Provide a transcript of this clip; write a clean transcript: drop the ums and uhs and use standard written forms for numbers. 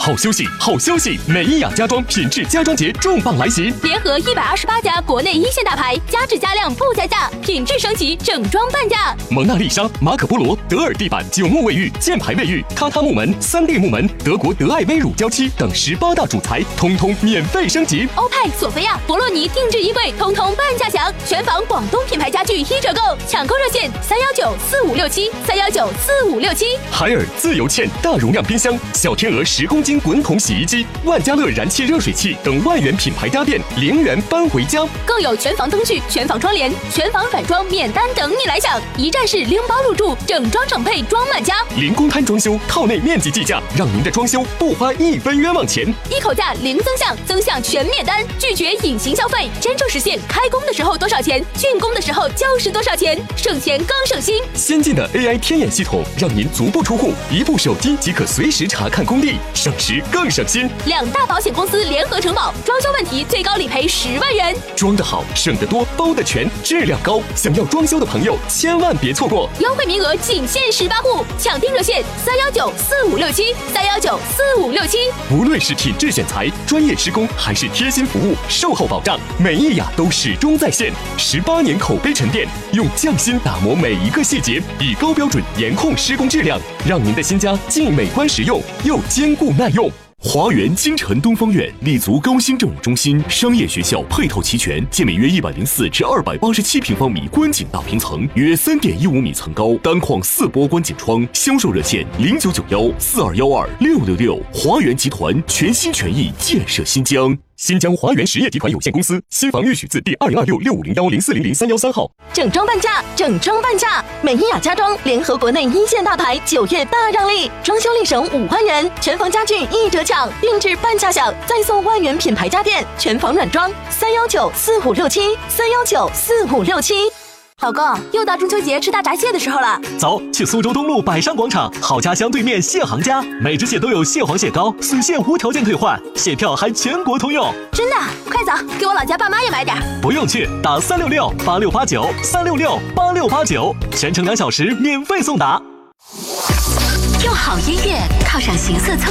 好休息，好消息！美伊雅家装品质家装节重磅来袭， 联合128家国内一线大牌，加质加量不加价，品质升级，整装半价。 蒙娜丽莎、马可波罗、德尔地板、9木卫浴、箭牌卫浴、榻榻木门、3D 木门、德国德艾薇乳胶漆等18大主材，通通免费升级。 欧派、索菲亚、博洛尼定制衣柜，通通半价享。全房广东品牌家具1折购，抢购热线3194567，3194567。 海尔自由嵌大容量冰箱、小天鹅10公斤滚筒洗衣机、万家乐燃气热水器等万元品牌家电0元搬回家， 更有全房灯具、全房窗帘、全房软装免单等你来享，一站式拎包入住，整装整配装满家。 零公摊装修，套内面积计价，让您的装修不花1分冤枉钱。 一口价零增项，增项全免单，拒绝隐形消费，真正实现开工的时候多少钱，竣工的时候就是多少钱，省钱更省心。 先进的 AI 天眼系统，让您足不出户，一部手机即可随时查看工地，省时更省心。 2大保险公司联合承保，装修问题最高理赔10万元。 装得好，省得多，包得全，质量高。想要装修的朋友，千万别错过， 优惠名额仅限18户，抢订热线3194567，3194567。 无论是品质选材、专业施工，还是贴心服务、售后保障，美伊雅都始终在线。18年口碑沉淀，用匠心打磨每一个细节，以高标准严控施工质量，让您的新家既美观实用，又坚固耐用。华园京城东方苑立足高新政务中心、商业学校，配套齐全，建面约104至287平方米观景大平层，约3.15米层高，单框4波观景窗。销售热线099142126666。华园集团全心全意建设新疆。新疆华园实业集团有限公司，新房预许字第22665010400313号。 整装半价，整装半价！美伊雅家装联合国内一线大牌，9月大让利，装修立省5万元，全房家具1折抢，定制半价享，再送万元品牌家电，全房软装3194567，3194567。老公，又到中秋节吃大闸蟹的时候了， 走，去苏州东路百商广场好家乡对面蟹行家，每只蟹都有蟹黄蟹膏，随蟹无条件退换，蟹票还全国通用。 真的？快走，给我老家爸妈也买点。 不用去，打3668689，3668689，全程2小时免费送达。 用好音乐，靠上行色